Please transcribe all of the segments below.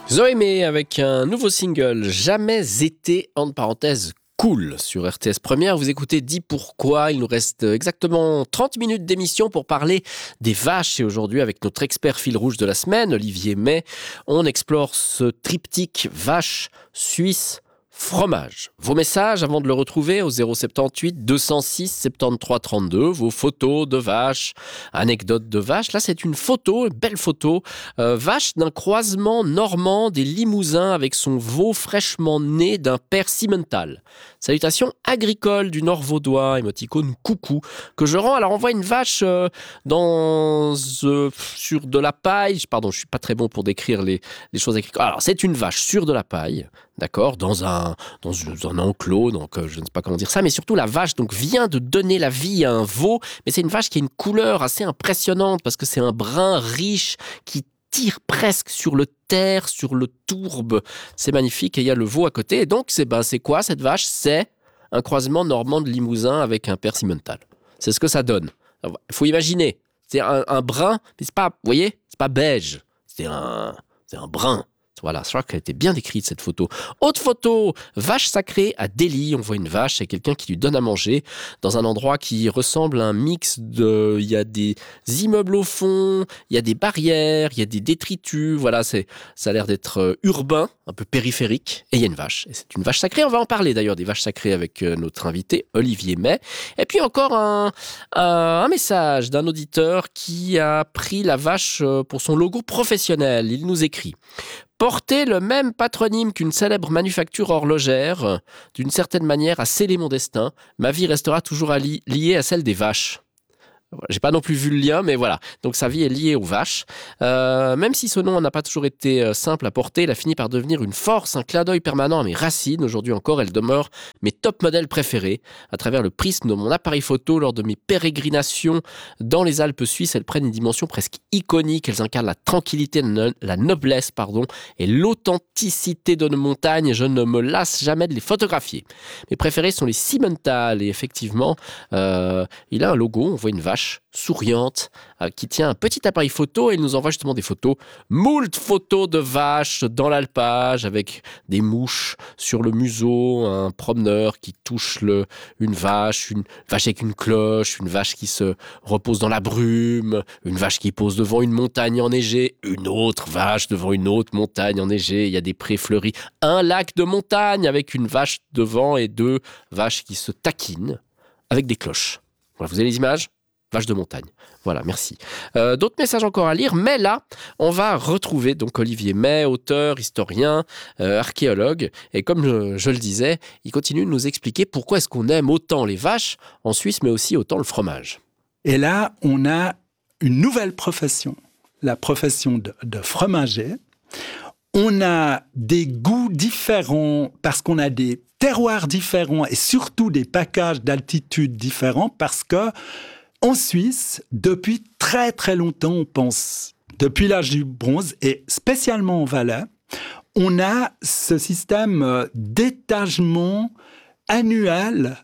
Zoémé avec un nouveau single, Jamais été, entre parenthèses, cool. Sur RTS Première, vous écoutez Dis pourquoi. Il nous reste exactement 30 minutes d'émission pour parler des vaches. Et aujourd'hui, avec notre expert fil rouge de la semaine, Olivier May, on explore ce triptyque vache, Suisse, fromage. Vos messages avant de le retrouver au 078 206 73 32. Vos photos de vaches, anecdotes de vaches. Là, c'est une photo, une belle photo. Vache d'un croisement normand des Limousins avec son veau fraîchement né d'un père Simmental. Salutations agricoles du Nord vaudois, émoticône coucou, que je rends. Alors, on voit une vache sur de la paille. Pardon, je suis pas très bon pour décrire les choses agricoles. Alors, c'est une vache sur de la paille. D'accord, dans un enclos, donc je ne sais pas comment dire ça, mais surtout la vache donc vient de donner la vie à un veau, mais c'est une vache qui a une couleur assez impressionnante parce que c'est un brun riche qui tire presque sur le terre, sur le tourbe. C'est magnifique et il y a le veau à côté. Et donc c'est quoi cette vache? C'est un croisement normand de Limousin avec un père Simmental. C'est ce que ça donne. Il faut imaginer, c'est un brun, mais c'est pas, vous voyez, c'est pas beige, c'est un brun. Voilà, je crois qu'elle était bien décrite cette photo. Autre photo, vache sacrée à Delhi. On voit une vache et quelqu'un qui lui donne à manger dans un endroit qui ressemble à un mix de... Il y a des immeubles au fond, il y a des barrières, il y a des détritus. Voilà, ça a l'air d'être urbain, un peu périphérique. Et il y a une vache. Et c'est une vache sacrée. On va en parler d'ailleurs des vaches sacrées avec notre invité Olivier May. Et puis encore un message d'un auditeur qui a pris la vache pour son logo professionnel. Il nous écrit: porter le même patronyme qu'une célèbre manufacture horlogère, d'une certaine manière, a scellé mon destin. Ma vie restera toujours liée à celle des vaches. J'ai pas non plus vu le lien, mais voilà. Donc sa vie est liée aux vaches. Même si ce nom n'a pas toujours été simple à porter, il a fini par devenir une force, un clin d'œil permanent à mes racines. Aujourd'hui encore, elles demeurent mes top modèles préférés. À travers le prisme de mon appareil photo, lors de mes pérégrinations dans les Alpes suisses, elles prennent une dimension presque iconique. Elles incarnent la tranquillité, la noblesse, et l'authenticité de nos montagnes. Je ne me lasse jamais de les photographier. Mes préférés sont les Simmental. Et effectivement, il a un logo, on voit une vache souriante qui tient un petit appareil photo et il nous envoie justement des photos, moult photos de vaches dans l'alpage avec des mouches sur le museau, un promeneur qui touche une vache avec une cloche, une vache qui se repose dans la brume, une vache qui pose devant une montagne enneigée, une autre vache devant une autre montagne enneigée, il y a des prés fleuris, un lac de montagne avec une vache devant et deux vaches qui se taquinent avec des cloches. Voilà, vous avez les images ? Vache de montagne. Voilà, merci. D'autres messages encore à lire, mais là, on va retrouver donc Olivier May, auteur, historien, archéologue. Et comme je le disais, il continue de nous expliquer pourquoi est-ce qu'on aime autant les vaches en Suisse, mais aussi autant le fromage. Et là, on a une nouvelle profession, la profession de fromager. On a des goûts différents parce qu'on a des terroirs différents et surtout des packages d'altitude différents parce que en Suisse, depuis très très longtemps, on pense, depuis l'âge du bronze et spécialement en Valais, on a ce système d'étagement annuel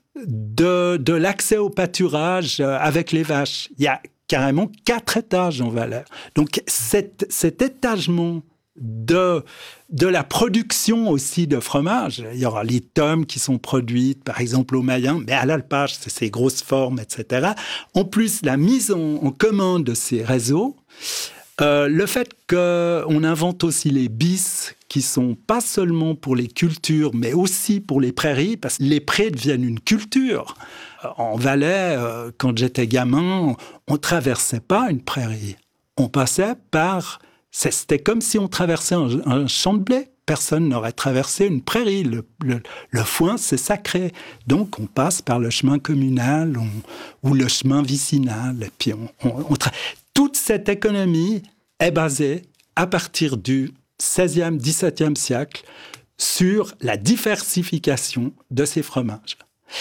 de l'accès au pâturage avec les vaches. Il y a carrément 4 étages en Valais. Donc cet étagement de la production aussi de fromage. Il y aura les tomes qui sont produites, par exemple au Mayen, mais à l'alpage, c'est ces grosses formes, etc. En plus, la mise en commun de ces réseaux, le fait qu'on invente aussi les bis, qui sont pas seulement pour les cultures, mais aussi pour les prairies, parce que les prés deviennent une culture. En Valais, quand j'étais gamin, on traversait pas une prairie. On passait par... C'était comme si on traversait un champ de blé. Personne n'aurait traversé une prairie. Le foin, c'est sacré. Donc, on passe par le chemin communal ou le chemin vicinal. Et puis, toute cette économie est basée, à partir du XVIe, XVIIe siècle, sur la diversification de ces fromages.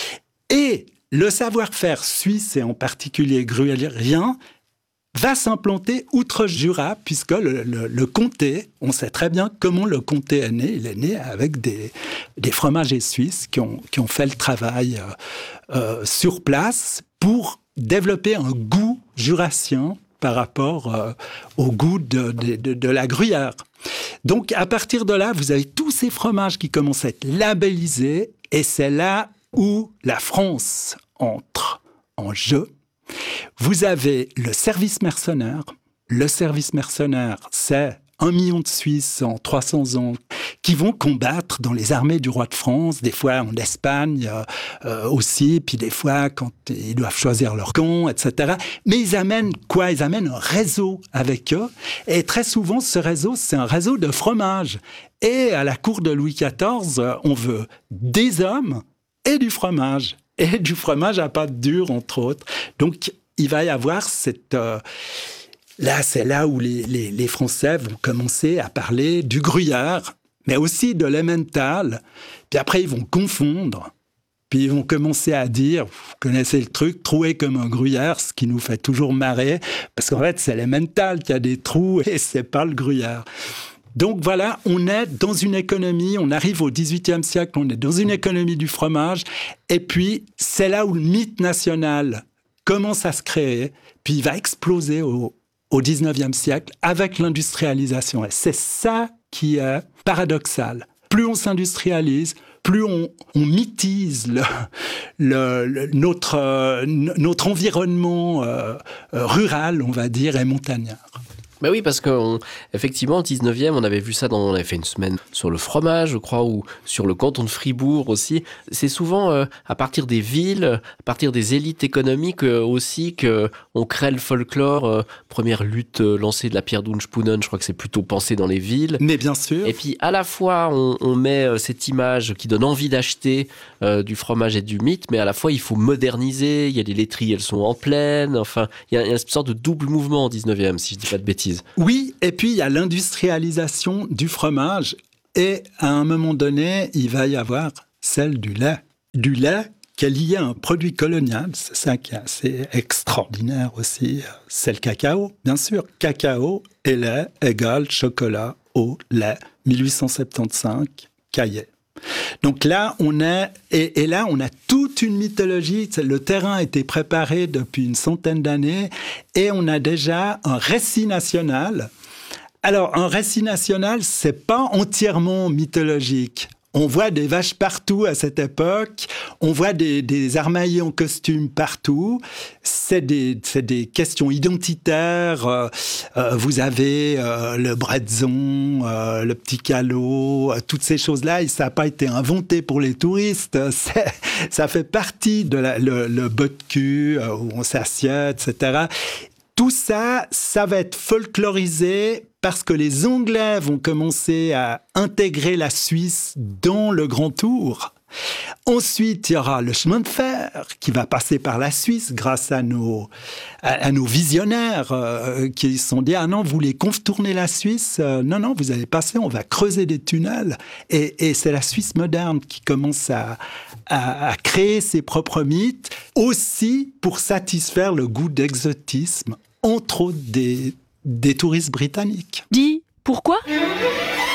Et le savoir-faire suisse, et en particulier gruyérien, va s'implanter outre-Jura, puisque le comté, on sait très bien comment le comté est né. Il est né avec des fromagers suisses qui ont fait le travail sur place pour développer un goût jurassien par rapport au goût de la gruyère. Donc, à partir de là, vous avez tous ces fromages qui commencent à être labellisés et c'est là où la France entre en jeu. Vous avez le service mercenaire. Le service mercenaire, c'est 1 million de Suisses en 300 ans qui vont combattre dans les armées du roi de France, des fois en Espagne aussi, puis des fois quand ils doivent choisir leur camp, etc. Mais ils amènent quoi ? Ils amènent un réseau avec eux. Et très souvent, ce réseau, c'est un réseau de fromage. Et à la cour de Louis XIV, on veut des hommes et du fromage. Et du fromage à pâte dure, entre autres. Donc, il va y avoir cette... Là, c'est là où les Français vont commencer à parler du gruyère, mais aussi de l'emmental. Puis après, ils vont confondre. Puis ils vont commencer à dire, vous connaissez le truc, troué comme un gruyère, ce qui nous fait toujours marrer, parce qu'en fait, c'est l'emmental qui a des trous et c'est pas le gruyère. Donc voilà, on est dans une économie, on arrive au XVIIIe siècle, on est dans une économie du fromage, et puis c'est là où le mythe national commence à se créer, puis il va exploser au XIXe siècle avec l'industrialisation. Et c'est ça qui est paradoxal. Plus on s'industrialise, plus on mythise notre environnement rural, on va dire, et montagnard. Ben oui, parce qu'effectivement, au 19e, on avait vu ça on avait fait une semaine sur le fromage, je crois, ou sur le canton de Fribourg aussi. C'est souvent à partir des villes, à partir des élites économiques aussi qu'on crée le folklore. Première lutte lancée de la Pierre d'Unspunnen, je crois que c'est plutôt pensé dans les villes. Mais bien sûr. Et puis, à la fois, on met cette image qui donne envie d'acheter du fromage et du mythe, mais à la fois, il faut moderniser. Il y a des laiteries, elles sont en plaine. Enfin, il y a une sorte de double mouvement au 19e, si je dis pas de bêtises. Oui, et puis il y a l'industrialisation du fromage et à un moment donné, il va y avoir celle du lait. Du lait qui est lié à un produit colonial, c'est ça qui est assez extraordinaire aussi, c'est le cacao. Bien sûr, cacao et lait égale chocolat au lait. 1875, Caillet. Donc là, on a toute une mythologie. Le terrain a été préparé depuis une centaine d'années et on a déjà un récit national. Alors, un récit national, c'est pas entièrement mythologique. On voit des vaches partout à cette époque, on voit des armaillés en costume partout, c'est des questions identitaires, vous avez le bretzon, le petit calot, toutes ces choses-là, et ça n'a pas été inventé pour les touristes, ça fait partie de le bot de cul où on s'assied, etc. Tout ça, ça va être folklorisé parce que les Anglais vont commencer à intégrer la Suisse dans le Grand Tour. Ensuite, il y aura le chemin de fer qui va passer par la Suisse grâce à nos visionnaires qui se sont dit « Ah non, vous voulez contourner la Suisse ? Non, vous allez passer, on va creuser des tunnels. » Et c'est la Suisse moderne qui commence à créer ses propres mythes, aussi pour satisfaire le goût d'exotisme, entre autres des touristes britanniques. Dis, pourquoi ?